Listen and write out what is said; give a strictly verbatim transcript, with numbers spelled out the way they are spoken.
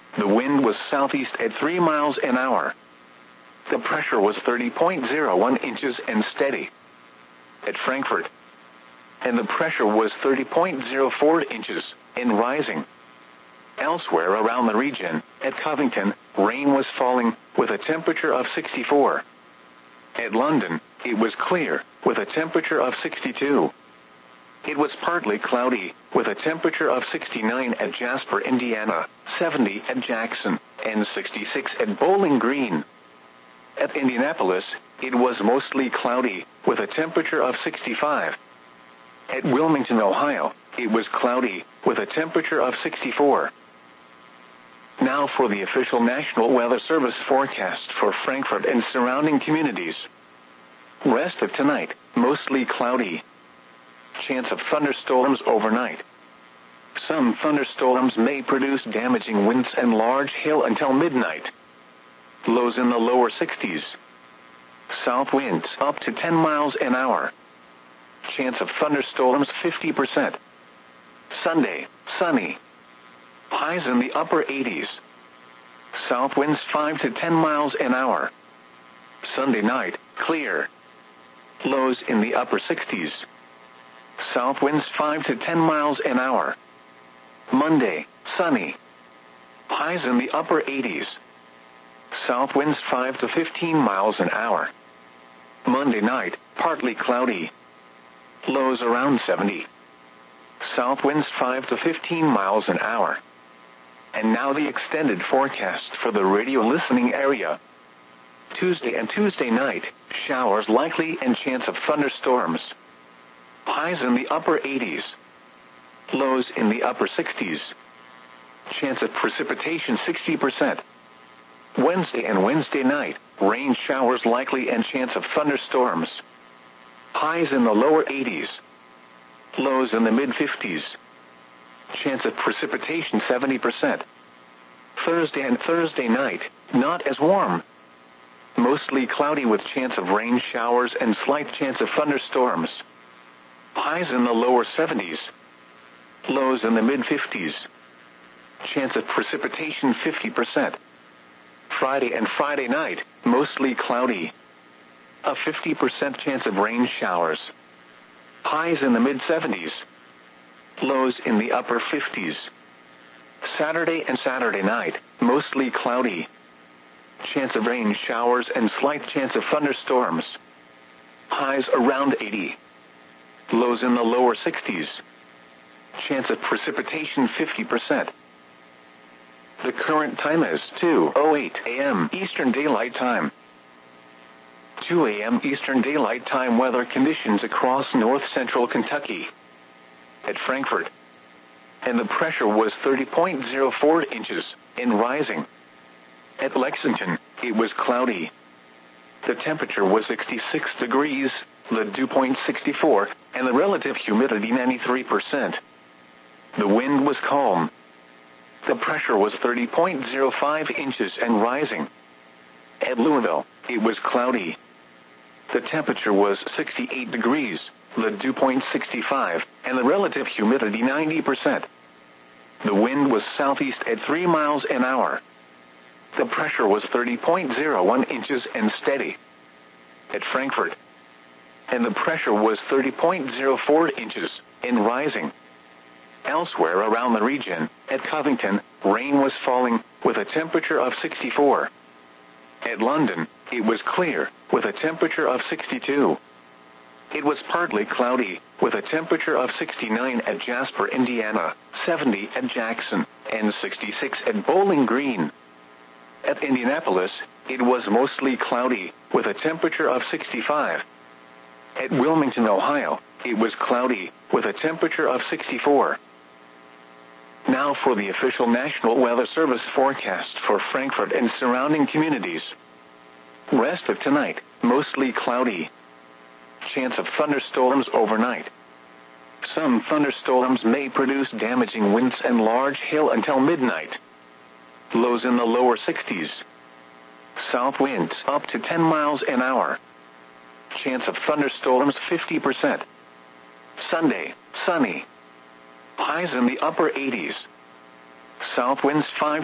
The wind was southeast at three miles an hour. The pressure was thirty point zero one inches and steady. At Frankfurt. And the pressure was thirty point zero four inches and rising. Elsewhere around the region, at Covington, rain was falling with a temperature of sixty-four. At London, it was clear with a temperature of sixty-two. It was partly cloudy with a temperature of sixty-nine at Jasper, Indiana, seventy at Jackson, and sixty-six at Bowling Green. At Indianapolis, it was mostly cloudy with a temperature of sixty-five. At Wilmington, Ohio, it was cloudy with a temperature of sixty-four. Now for the official National Weather Service forecast for Frankfurt and surrounding communities. Rest of tonight, mostly cloudy. Chance of thunderstorms overnight. Some thunderstorms may produce damaging winds and large hail until midnight. Lows in the lower sixties. South winds up to ten miles an hour. Chance of thunderstorms fifty percent. Sunday, sunny. Highs in the upper eighties. South winds five to ten miles an hour. Sunday night, clear. Lows in the upper sixties. South winds five to ten miles an hour. Monday, sunny. Highs in the upper eighties. South winds five to fifteen miles an hour. Monday night, partly cloudy. Lows around seventy. South winds five to fifteen miles an hour. And now the extended forecast for the radio listening area. Tuesday and Tuesday night, showers likely and chance of thunderstorms. Highs in the upper eighties. Lows in the upper sixties. Chance of precipitation sixty percent. Wednesday and Wednesday night, rain showers likely and chance of thunderstorms. Highs in the lower eighties. Lows in the mid-fifties. Chance of precipitation seventy percent. Thursday and Thursday night, not as warm. Mostly cloudy with chance of rain showers and slight chance of thunderstorms. Highs in the lower seventies. Lows in the mid-fifties. Chance of precipitation fifty percent. Friday and Friday night, mostly cloudy. A fifty percent chance of rain showers. Highs in the mid-seventies. Lows in the upper fifties. Saturday and Saturday night, mostly cloudy. Chance of rain showers and slight chance of thunderstorms. Highs around eighty. Lows in the lower sixties. Chance of precipitation fifty percent. The current time is two oh eight a.m. Eastern Daylight Time. two a.m. Eastern Daylight Time weather conditions across north-central Kentucky. At Frankfurt. And the pressure was thirty point zero four inches, and rising. At Lexington, it was cloudy. The temperature was sixty-six degrees, the dew point sixty-four, and the relative humidity ninety-three percent. The wind was calm. The pressure was thirty point zero five inches and rising. At Louisville, it was cloudy. The temperature was sixty-eight degrees, the dew point sixty-five, and the relative humidity ninety percent. The wind was southeast at three miles an hour. The pressure was thirty point zero one inches and steady. At Frankfurt. And the pressure was thirty point zero four inches and rising. Elsewhere around the region, at Covington, rain was falling with a temperature of sixty-four. At London, it was clear with a temperature of sixty-two. It was partly cloudy with a temperature of sixty-nine at Jasper, Indiana, seventy at Jackson, and sixty-six at Bowling Green. At Indianapolis, it was mostly cloudy with a temperature of sixty-five. At Wilmington, Ohio, it was cloudy with a temperature of sixty-four. Now for the official National Weather Service forecast for Frankfurt and surrounding communities. Rest of tonight, mostly cloudy. Chance of thunderstorms overnight. Some thunderstorms may produce damaging winds and large hail until midnight. Lows in the lower sixties. South winds up to ten miles an hour. Chance of thunderstorms fifty percent. Sunday, sunny. Highs in the upper eighties. South winds five